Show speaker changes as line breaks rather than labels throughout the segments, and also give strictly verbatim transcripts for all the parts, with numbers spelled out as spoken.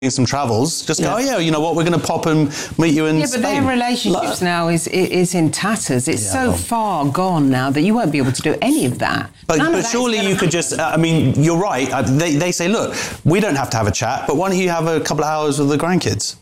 some travels, just yeah. go, oh yeah, you know what, we're going to pop and meet you in
yeah,
Spain.
Yeah, but their relationships now is is in tatters. It's yeah, so well. far gone now that you won't be able to do any of that.
But, but surely you could just, uh, I mean, you're right. Uh, they, they say, look, we don't have to have a chat, but why don't you have a couple of hours with the grandkids?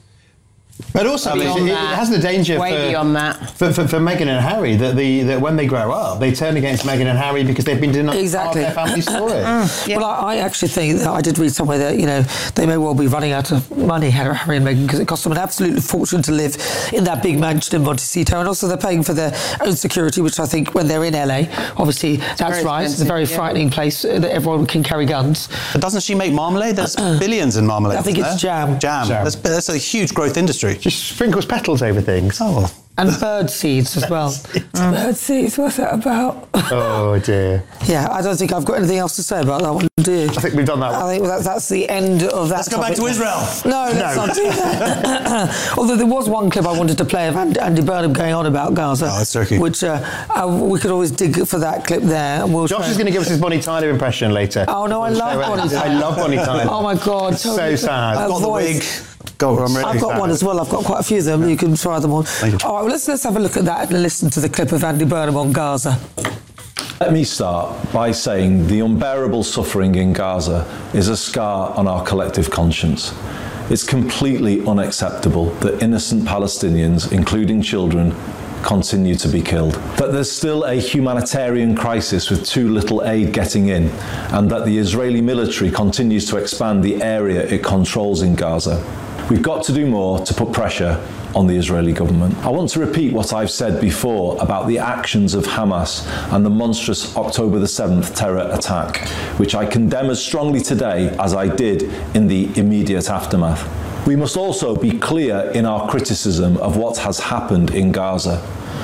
But also, I mean, it, it has the danger
Way
for,
beyond that.
For, for, for Meghan and Harry that the that when they grow up, they turn against Meghan and Harry because they've been denied
exactly.
part of their family story.
mm, yeah. Well, I, I actually think that I did read somewhere that, you know, they may well be running out of money, Harry and Meghan, because it costs them an absolute fortune to live in that big mansion in Montecito, and also they're paying for their own security, which I think when they're in L A, obviously it's that's right. It's a very yeah. frightening place that everyone can carry guns.
But doesn't she make marmalade? There's billions in marmalade.
I think it's there? jam.
Jam.
jam.
That's, that's a huge growth industry.
She sprinkles petals over things.
Oh.
And bird seeds as well. Mm. Bird seeds, what's that about?
Oh dear.
Yeah, I don't think I've got anything else to say about that one, do you?
I think we've done that one.
I think that, that's the end of that.
Let's go back to Israel.
No, let's no. not do that. Although there was one clip I wanted to play of Andy Burnham going on about Gaza.
Oh, that's tricky.
Which uh, uh, we could always dig for that clip there. And we'll
Josh
try.
is going to give us his Bonnie Tyler impression later.
Oh no, I love Bonnie Tyler.
I love Bonnie Tyler.
Oh my God.
It's so sad.
I've got the wig. Go, I'm ready.
I've got one as well. I've got quite a few of them. You can try them on. All right, well, let's, let's have a look at that and listen to the clip of Andy Burnham on Gaza.
Let me start by saying the unbearable suffering in Gaza is a scar on our collective conscience. It's completely unacceptable that innocent Palestinians, including children, continue to be killed. That there's still a humanitarian crisis with too little aid getting in, and that the Israeli military continues to expand the area it controls in Gaza. We've got to do more to put pressure on the Israeli government. I want to repeat what I've said before about the actions of Hamas and the monstrous October the seventh terror attack, which I condemn as strongly today as I did in the immediate aftermath. We must also be clear in our criticism of what has happened in Gaza.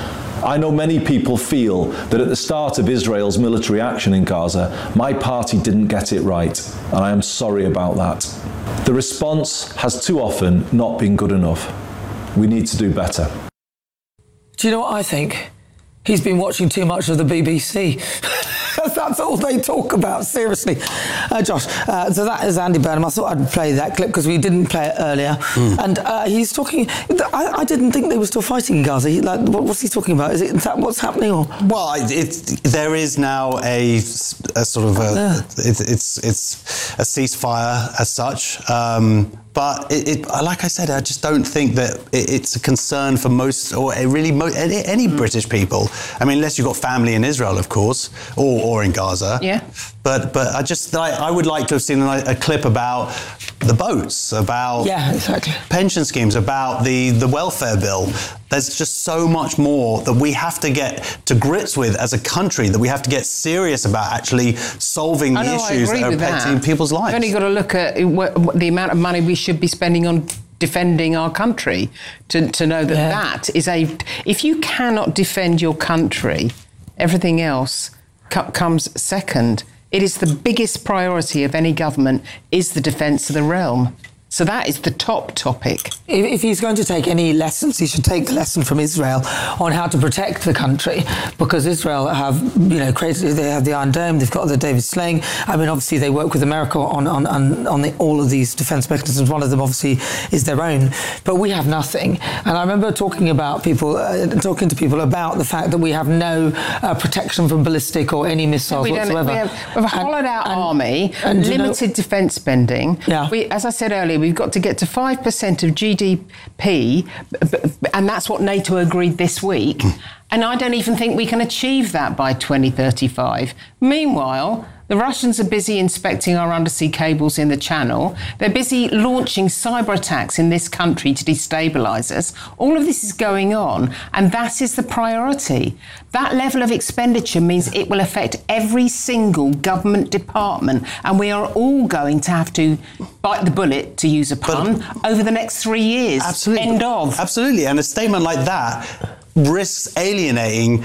I know many people feel that at the start of Israel's military action in Gaza, my party didn't get it right, and I am sorry about that. The response has too often not been good enough. We need to do better.
Do you know what I think? He's been watching too much of the B B C. That's all they talk about, seriously. Uh, Josh, uh, so that is Andy Burnham. I thought I'd play that clip because we didn't play it earlier. Mm. And uh, he's talking... I, I didn't think they were still fighting in Gaza. He, like, what, what's he talking about? Is, it, is that what's happening? Or?
Well, it, there is now a, a sort of a... Yeah. It, it's, it's a ceasefire as such. Um, But it, it, like I said, I just don't think that it, it's a concern for most, or really mo- any, any British people. I mean, unless you've got family in Israel, of course, or, or in Gaza.
Yeah.
But but I just I, I would like to have seen a, a clip about the boats, about
yeah, exactly.
pension schemes, about the, the welfare bill. There's just so much more that we have to get to grips with as a country, that we have to get serious about actually solving the
know,
issues that are affecting that. people's lives.
You've only got to look at what, what the amount of money we should be spending on defending our country to, to know that yeah. that is a... If you cannot defend your country, everything else co- comes second. It is the biggest priority of any government, is the defence of the realm. So that is the top topic.
If, if he's going to take any lessons, he should take the lesson from Israel on how to protect the country, because Israel have, you know, created, they have the Iron Dome, they've got the David Sling. I mean, obviously they work with America on on on, on the, all of these defence mechanisms. One of them obviously is their own, but we have nothing. And I remember talking about people, uh, talking to people about the fact that we have no uh, protection from ballistic or any missiles
we
whatsoever.
We have, we have a hollowed-out army,
and
limited defence spending.
Yeah.
We, as I said earlier, we've got to get to five percent of G D P, and that's what NATO agreed this week. And I don't even think we can achieve that by twenty thirty-five. Meanwhile, the Russians are busy inspecting our undersea cables in the Channel. They're busy launching cyber attacks in this country to destabilise us. All of this is going on, and that is the priority. That level of expenditure means it will affect every single government department, and we are all going to have to bite the bullet, to use a pun, but over the next three years.
Absolutely.
End of.
Absolutely. And a statement like that risks alienating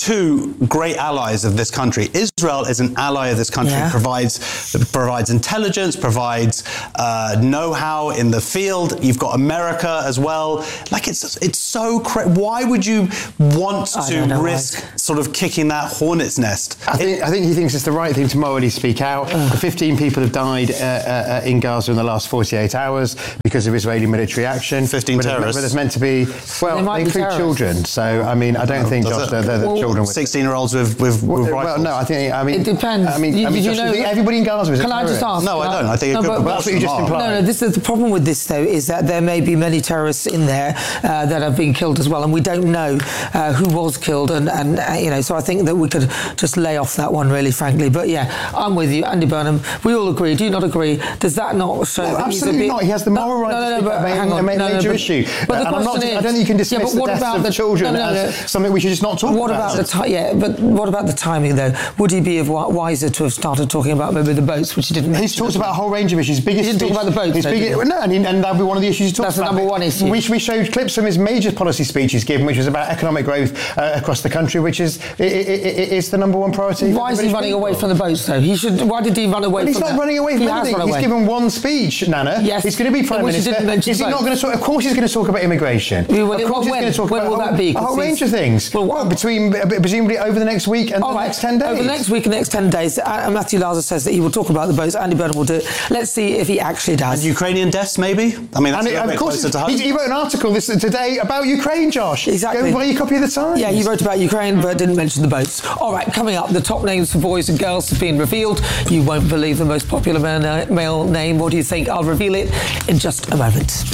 two great allies of this country. Israel is an ally of this country,
Yeah.
provides provides intelligence, provides uh, know-how in the field. You've got America as well. Like it's it's so cra- why would you want
I
to
don't know,
risk
Mike.
sort of kicking that hornet's nest?
I think, I think he thinks it's the right thing to morally speak out. The fifteen people have died uh, uh, in Gaza in the last forty-eight hours because of Israeli military action.
fifteen
but
terrorists.
But there's meant to be, well,
They might
they
be
include
terrorists.
children. So, I mean, I don't think,
does
Josh,
it?
they're, they're the
Well,
children with...
sixteen-year-olds with, with, with
Well,
rifles.
no, I think, I mean...
It depends.
I mean,
You-
I mean
did you
Josh,
know-
everybody in Gaza is a
Can I just
terrorist.
ask?
No, I don't. I think a
No,
good
but-
proportion
That's what you just
are.
implied.
No, no. This is the problem with this, though, is that there may be many terrorists in there uh, that have been killed as well, and we don't know uh, who was killed, and, and uh, you know. So I think that we could just lay off that one, really, frankly. But yeah, I'm with you, Andy Burnham. We all agree. Do you not agree? Does that not show?
No,
that he's a
absolutely
bit-
not. He has the moral right
no,
to
no, no,
speak
but
about
hang
a
on.
ma-
No, no,
major
but-
issue.
But the
And I'm not-
question is,
I don't think you can dismiss
yeah, but
the
what
deaths
about
of
the
children
no, no, no.
as something we should just not talk
What
about.
about the ti- yeah? But what about the timing though? Would he be wi- wiser to have started talking about maybe the boats, which he didn't?
He's
mention
talked
at
about a
all?
whole range of issues. Biggest
He didn't talk
speech-
about the boats,
his
though,
big-
did he?
no, and, he- and that'll be one of the issues he talks
That's the
about.
number one issue.
We, we showed clips from his major policy speech he's given, which was about economic growth uh, across the country, which is i- i- i- is the number one priority. for
Why
the
is he
British
running
people.
away from the boats though? He should. Why did he run away
Well, he's
from
not
that?
running away from
He has
anything.
run
He's
away.
given one speech, Nana.
Yes,
He's going to be Prime
which he
Minister.
didn't mention
Is he not
boats.
going to talk? Of course he's going to talk about immigration.
Yeah, well,
of course
when-
he's going to talk
when
about
will
a whole-
that be?
a whole
'Cause
range
he's-
of things.
Well,
Well, between uh, presumably over the next week and
All
the
right.
next ten days.
Over the next week and the next ten days, uh, Matthew Laza says that he will talk about the boats. Andy Burnham will do it. Let's see if he actually does.
Ukrainian deaths, maybe? I mean, that's
And
a
it-
little
of
bit
course,
closer to home.
he, he wrote an article this today about Ukraine, Josh.
Exactly.
Go and buy your copy of the Times.
Yeah, he wrote about Ukraine but didn't mention the boats. All right, coming up, the top names for boys and girls have been revealed. You won't believe the most popular male, male name. What do you think? I'll reveal it in just a moment.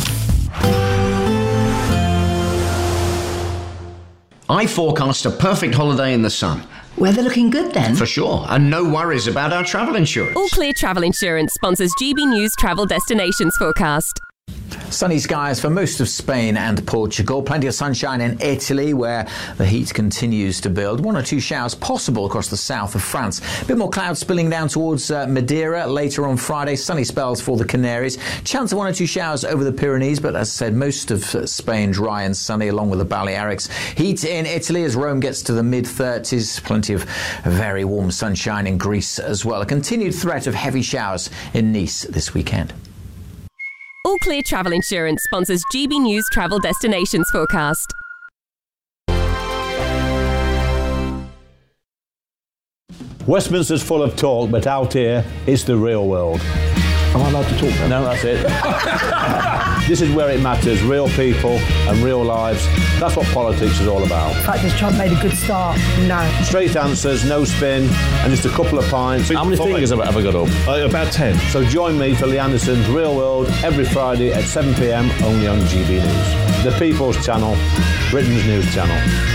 I forecast a perfect holiday in the sun.
Weather looking good then?
For sure. And no worries about our travel insurance.
All Clear Travel Insurance sponsors G B News Travel Destinations Forecast.
Sunny skies for most of Spain and Portugal. Plenty of sunshine in Italy, where the heat continues to build. One or two showers possible across the south of France. A bit more clouds spilling down towards uh, Madeira later on Friday. Sunny spells for the Canaries. Chance of one or two showers over the Pyrenees, but as I said, most of uh, Spain dry and sunny, along with the Balearics. Heat in Italy as Rome gets to the mid thirties. Plenty of very warm sunshine in Greece as well. A continued threat of heavy showers in Nice this weekend.
All Clear Travel Insurance sponsors G B News Travel Destinations Forecast.
Westminster's full of talk, but out here, it's the real world. Am I allowed to talk now? No, that's it. This is where it matters, real people and real lives. That's what politics is all about.
The fact is Trump made a good start. No.
Straight answers, no spin, and just a couple of pints. How many fingers have I ever got up? Uh, about ten. So join me for Lee Anderson's Real World every Friday at seven p m only on G B News. The People's Channel, Britain's news channel.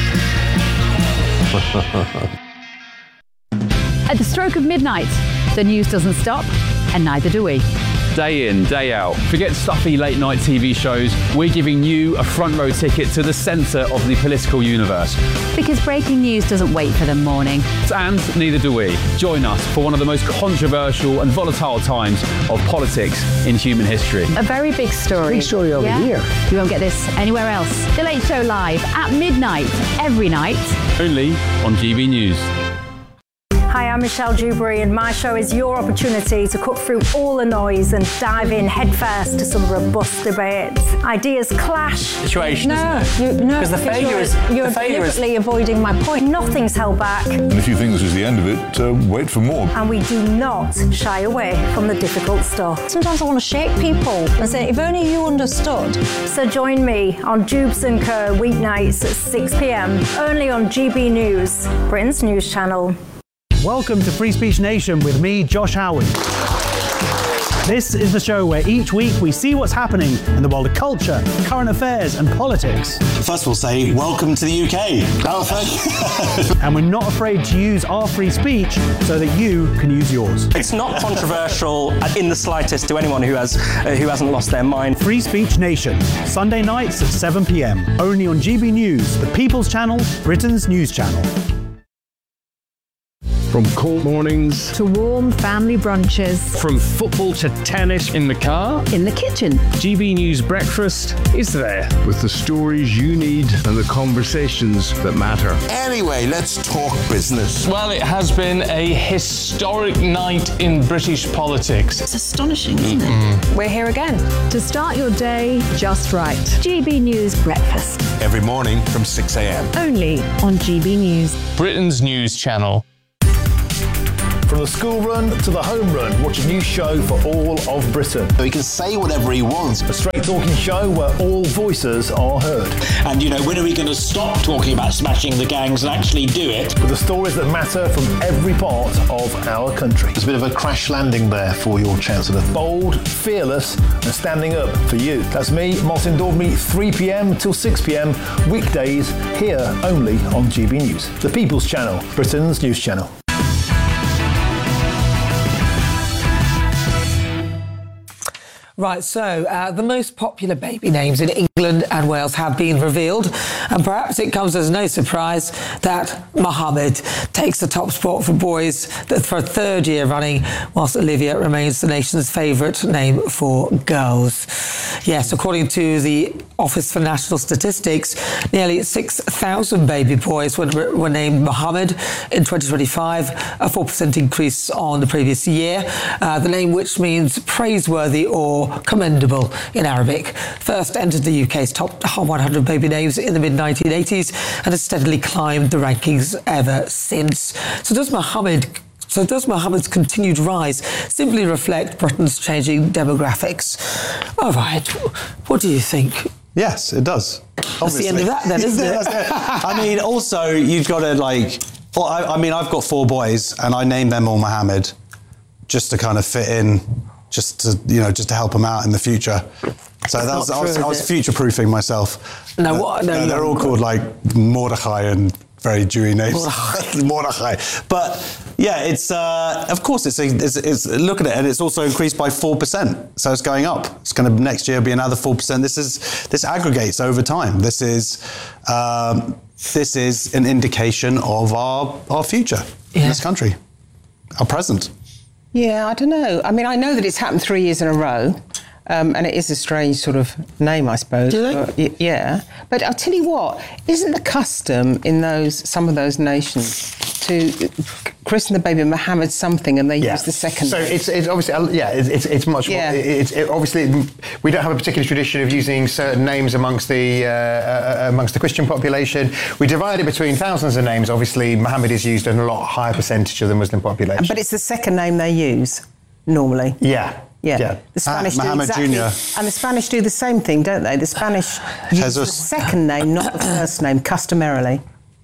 At the stroke of midnight, the news doesn't stop, and neither do we.
Day in, day out. Forget stuffy late night T V shows. We're giving you a front row ticket to the centre of the political universe.
Because breaking news doesn't wait for the morning.
And neither do we. Join us for one of the most controversial and volatile times of politics in human history.
A very big story.
Big story over
Yeah?
here.
You won't get this anywhere else. The Late Show live at midnight, every night.
Only on G B News.
Hi, I'm Michelle Dewberry, and my show is your opportunity to cut through all the noise and dive in headfirst to some robust debates. Ideas clash.
Situation,
no,
isn't it?
You, no,
Because the failure
you're,
is-
you're
the failure is-
deliberately avoiding my point. Nothing's held back,
And if you think this is the end of it, uh, wait for more.
and we do not shy away from the difficult stuff. Sometimes I want to shake people and say, if only you understood. So join me on Jubes and Co weeknights at six p m only on G B News, Britain's news channel.
Welcome to Free Speech Nation with me, Josh Howard. This is the show where each week we see what's happening in the world of culture, current affairs and politics.
First we'll say, welcome to the U K. Oh, thank you.
And we're not afraid to use our free speech so that you can use yours.
It's not controversial in the slightest to anyone who has uh, who hasn't lost their mind.
Free Speech Nation, Sunday nights at seven p m only on G B News, the People's Channel, Britain's news channel.
From cold mornings
to warm family brunches.
From football to tennis in the car.
In the kitchen.
G B News Breakfast is there. With the stories you need and the conversations that matter.
Anyway, let's talk business.
Well, it has been a historic night in British politics.
It's astonishing, isn't mm-hmm. it?
We're here again to start your day just right. G B News Breakfast.
Every morning from six a.m.
Only on G B News.
Britain's news channel.
From the school run to the home run, watch a new show for all of Britain.
He can say whatever he wants.
A straight talking show where all voices are heard.
And, you know, when are we going to stop talking about smashing the gangs and actually do it?
With the stories that matter from every part of our country. There's a bit of a crash landing there for your Chancellor. Bold, fearless and standing up for you. That's me, Martin Daubney, three p.m. till six p.m. weekdays here only on G B News. The People's Channel, Britain's news channel.
Right, so uh, the most popular baby names in England and Wales have been revealed, and perhaps it comes as no surprise that Mohammed takes the top spot for boys for a third year running, whilst Olivia remains the nation's favourite name for girls. Yes, according to the Office for National Statistics, nearly six thousand baby boys were, were named Mohammed in twenty twenty-five, a four percent increase on the previous year. Uh, the name, which means praiseworthy or commendable in Arabic, first entered the U K's top one hundred baby names in the mid nineteen eighties and has steadily climbed the rankings ever since. So does Mohammed So does Mohammed's continued rise simply reflect Britain's changing demographics? All right, what do you think?
Yes, it does.
That's
Obviously.
the end of that then, isn't it?
I mean, also, you've got to like, well, I, I mean, I've got four boys and I named them all Mohammed just to kind of fit in, just to, you know, just to help them out in the future. So that was,
not
I was,
true,
I was
is it?
future-proofing myself.
No, what? No,
No, they're
no.
all called like Mordechai and very Jewy names. Mordechai. But yeah, it's, uh, of course, it's, it's, it's, look at it, and it's also increased by four percent. So it's going up. It's going to, next year, be another four percent. This is, this aggregates over time. This is, um, this is an indication of our, our future
Yeah.
in this country, our present.
Yeah, I don't know. I mean, I know that it's happened three years in a row. Um, and it is a strange sort of name, I suppose.
Do they?
But, y- yeah. But I'll tell you what, isn't the custom in those some of those nations to christen the baby Mohammed something and they
Yeah.
use the second
So
name?
it's, it's obviously, uh, yeah, it's, it's, it's much
Yeah.
more, it's, it, obviously, we don't have a particular tradition of using certain names amongst the, uh, uh, amongst the Christian population. We divide it between thousands of names. Obviously, Mohammed is used in a lot higher percentage of the Muslim population.
But it's the second name they use, normally.
Yeah.
Yeah.
Yeah.
The Spanish
Ah,
do
Mohammed
exactly,
Junior
And the Spanish do the same thing, don't they? The Spanish use the
Jesus.
second name, not the first name, customarily.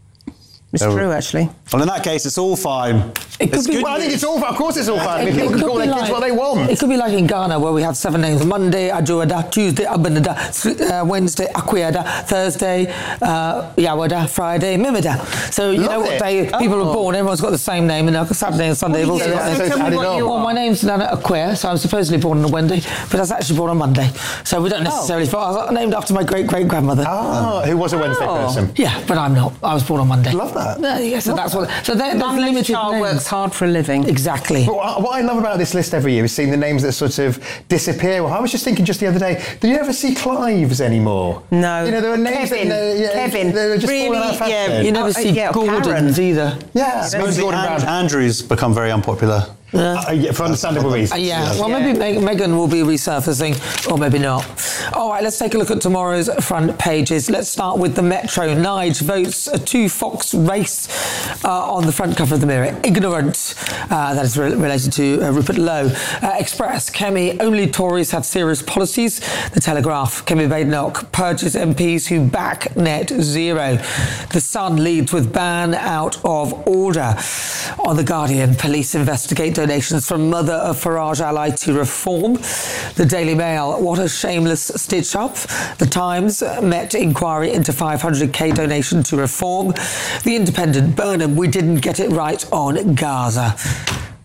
It's
Oh.
true, actually.
Well, in that case, it's all fine.
It could
It's
be-
good
Well, I think
news.
it's all, of course it's all fine.
It
People
could
can call
be
their kids
like-
what they want.
It could be like in Ghana, where we have seven names: Monday, Ajuada; Tuesday, Abanada; uh, Wednesday, Aquiada; Thursday, uh, Yawada; Friday, Mimida. So you
Love
know what
it.
day people
Oh.
are born. Everyone's got the same name, and now Saturday and Sunday.
What
have
do you
also
do?
got
So
the-
tell me
added
what
on.
you
Well,
are.
my name's Nana Aquia, so I'm supposedly born on a Wednesday, but I was actually born on Monday. So we don't necessarily. I was named after my great great grandmother.
Ah, who was a Wednesday
Oh.
person?
Yeah, but I'm not. I was born on Monday.
Love that.
Yeah, yeah, so that's what. So there, there's
Mum
limited
child
names.
works hard for a living.
Exactly.
But what what I love about this list every year is seeing the names that sort of disappear. Well, I was just thinking just the other day, do you ever see Clives anymore?
No.
You know, there are names
Kevin.
that... you know, yeah,
Kevin.
They were just
Really,
falling out fast
yeah.
then.
You never
Oh,
see
yeah,
Gordons
Karen.
either.
Yeah,
Maybe
maybe Gordon
An-
Brown.
Andrew's become very unpopular.
Yeah.
Uh, yeah, for understandable reasons.
Uh, yeah, well,
Yeah.
maybe Meg- Meghan will be resurfacing, or maybe not. All right, let's take a look at tomorrow's front pages. Let's start with the Metro. Nige votes a two-fox race uh, on the front cover of the Mirror. Ignorant, uh, that is re- related to uh, Rupert Lowe. Uh, Express, Kemi, only Tories have serious policies. The Telegraph, Kemi Badenoch purges M Ps who back net zero. The Sun leads with ban out of order. On The Guardian, police investigate donations from mother of Farage ally to Reform. The Daily Mail, what a shameless stitch up. The Times, Met inquiry into five hundred k donation to Reform. The Independent, Burnham, we didn't get it right on Gaza.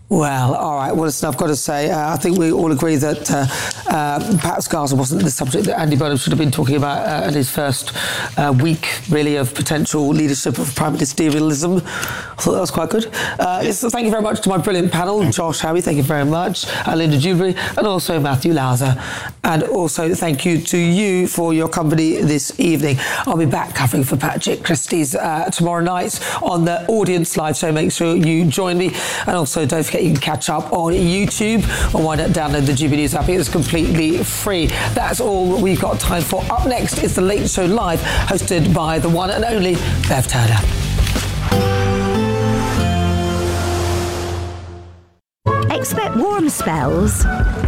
Well, all right. Well, listen, I've got to say, uh, I think we all agree that uh, uh, perhaps Gaza wasn't the subject that Andy Burnham should have been talking about uh, at his first uh, week, really, of potential leadership of prime ministerialism. I thought that was quite good. Uh, yes. So thank you very much to my brilliant panel, Josh Howie, thank you very much, uh, Linda Dewberry, and also Matthew Lauser. And also thank you to you for your company this evening. I'll be back covering for Patrick Christie's uh, tomorrow night on the Audience Live show. Make sure you join me. And also don't forget, you can catch up on YouTube, or why not download the G B News app? It's completely free. That's all we've got time for. Up next is The Late Show Live, hosted by the one and only Bev Turner.
Expect warm spells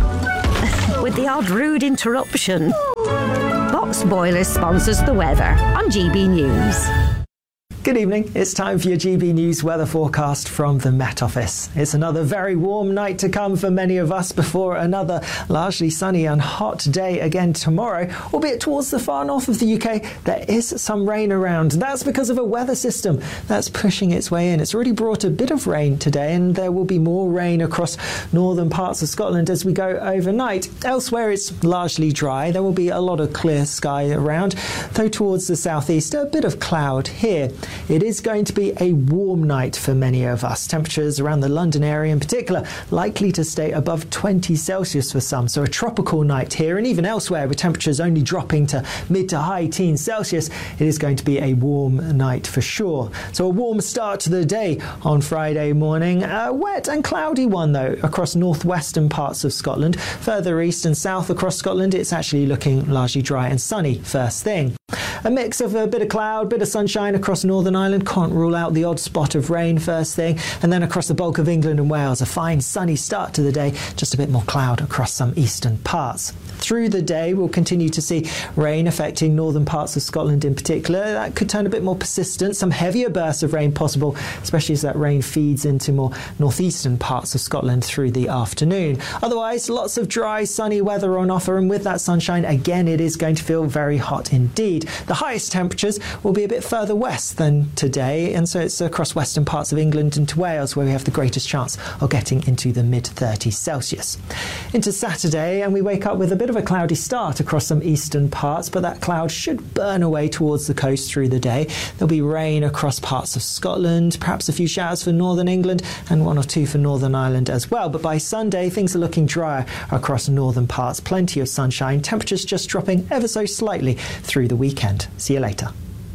with the odd rude interruption. Box Boilers sponsors the weather on G B News.
Good evening. It's time for your G B News weather forecast from the Met Office. It's another very warm night to come for many of us before another largely sunny and hot day again tomorrow, albeit towards the far north of the U K there is some rain around. That's because of a weather system that's pushing its way in. It's already brought a bit of rain today, and there will be more rain across northern parts of Scotland as we go overnight. Elsewhere it's largely dry. There will be a lot of clear sky around, though towards the southeast a bit of cloud here. It is going to be a warm night for many of us. Temperatures around the London area in particular likely to stay above twenty Celsius for some, so a tropical night here, and even elsewhere with temperatures only dropping to mid to high teens Celsius, it is going to be a warm night for sure. So a warm start to the day on Friday morning. A wet and cloudy one though across northwestern parts of Scotland. Further east and south across Scotland it's actually looking largely dry and sunny first thing. A mix of a bit of cloud, bit of sunshine across Northern Ireland. Can't rule out the odd spot of rain first thing. And then across the bulk of England and Wales, a fine sunny start to the day, just a bit more cloud across some eastern parts. Through the day, we'll continue to see rain affecting northern parts of Scotland in particular. That could turn a bit more persistent. Some heavier bursts of rain possible, especially as that rain feeds into more northeastern parts of Scotland through the afternoon. Otherwise, lots of dry, sunny weather on offer, and with that sunshine, again, it is going to feel very hot indeed. The highest temperatures will be a bit further west than today, and so it's across western parts of England and to Wales where we have the greatest chance of getting into the mid thirties Celsius. Into Saturday, and we wake up with a bit of a cloudy start across some eastern parts, but that cloud should burn away towards the coast through the day. There'll be rain across parts of Scotland, perhaps a few showers for northern England, and one or two for Northern Ireland as well. But by Sunday, things are looking drier across northern parts. Plenty of sunshine, temperatures just dropping ever so slightly through the weekend. See you later.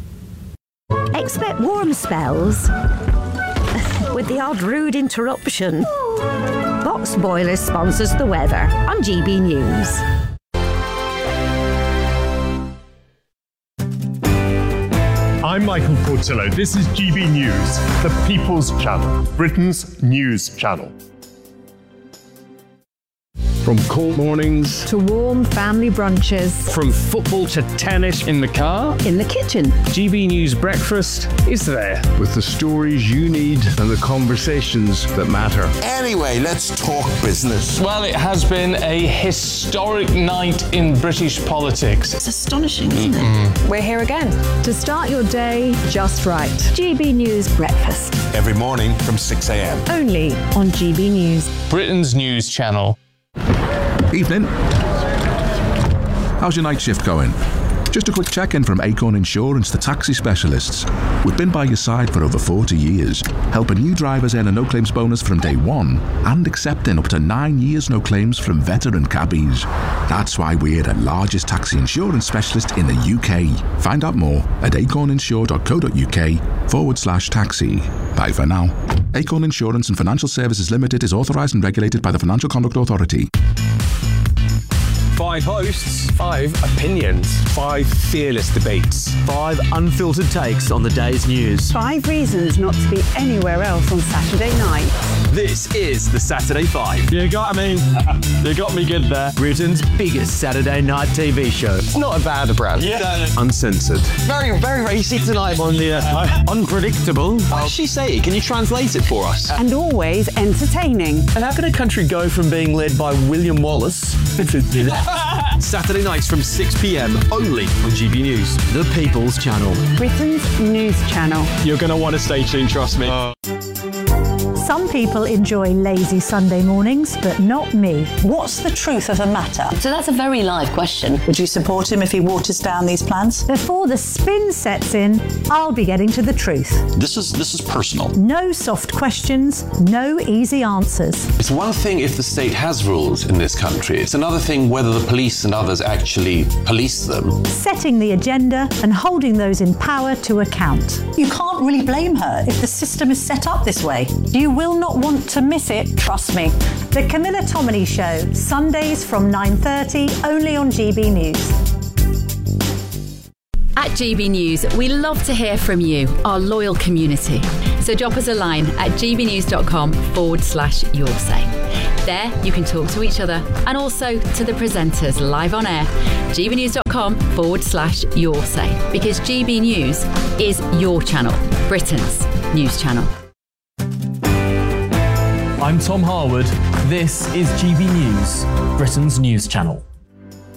Expect warm spells with the odd rude interruption. Box Boilers sponsors the weather on G B News.
I'm Michael Portillo. This is G B News, the People's Channel, Britain's news channel.
From cold mornings
to warm family brunches,
from football to tennis in the car,
in the kitchen,
G B News Breakfast is there.
With the stories you need and the conversations that matter.
Anyway, let's talk business.
Well, it has been a historic night in British politics.
It's astonishing, isn't it?
We're here again to start your day just right.
G B News Breakfast.
Every morning from six a.m.
Only on G B News.
Britain's news channel.
Evening. How's your night shift going? Just a quick check-in from Acorn Insurance, the taxi specialists. We've been by your side for over forty years, helping new drivers earn a no-claims bonus from day one and accepting up to nine years no claims from veteran cabbies. That's why we're the largest taxi insurance specialist in the U K. Find out more at acorninsure.co.uk forward slash taxi. Bye for now. Acorn Insurance and Financial Services Limited is authorised and regulated by the Financial Conduct Authority.
Five hosts, five opinions, five fearless debates, five unfiltered takes on the day's news.
Five reasons not to be anywhere else on Saturday night.
This is the Saturday Five. You got me. You got me good there. Britain's biggest Saturday night T V show. It's not a bad brand. Yeah. Uncensored. Very, very racy tonight on the uh, unpredictable. What did she say? Can you translate it for us?
And always entertaining.
And how can a country go from being led by William Wallace Saturday nights from six p.m. only on G B News, the People's Channel.
Britain's news channel.
You're going to want to stay tuned, trust me. Uh.
Some people enjoy lazy Sunday mornings, but not me.
What's the truth of the matter?
So that's a very live question.
Would you support him if he waters down these plans?
Before the spin sets in, I'll be getting to the truth.
This is this is personal.
No soft questions, no easy answers.
It's one thing if the state has rules in this country. It's another thing whether the police and others actually police them.
Setting the agenda and holding those in power to account.
You can't really blame her if the system is set up this way.
You will not want to miss it, trust me. The Camilla Tominey Show, Sundays from nine thirty, only on G B News.
At G B News, we love to hear from you, our loyal community. So drop us a line at gbnews.com forward slash your say. There, you can talk to each other and also to the presenters live on air. gbnews.com forward slash your say. Because G B News is your channel, Britain's news channel.
I'm Tom Harwood. This is G B News, Britain's news channel.